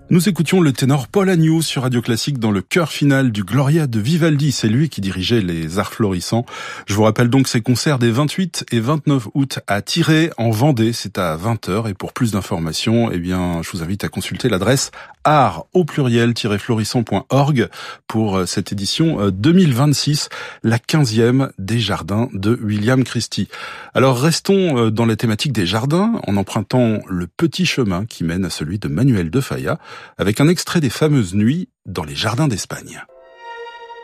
Nous écoutions le ténor Paul Agnew sur Radio Classique dans le chœur final du Gloria de Vivaldi. C'est lui qui dirigeait les Arts Florissants. Je vous rappelle donc ces concerts des 28 et 29 août à Tiré en Vendée. C'est à 20h. Et pour plus d'informations, je vous invite à consulter l'adresse art-florissant.org pour cette édition 2026, la 15e des jardins de William Christie. Alors restons dans la thématique des jardins en empruntant le petit chemin qui mène à celui de Manuel de Falla, avec un extrait des fameuses nuits dans les jardins d'Espagne.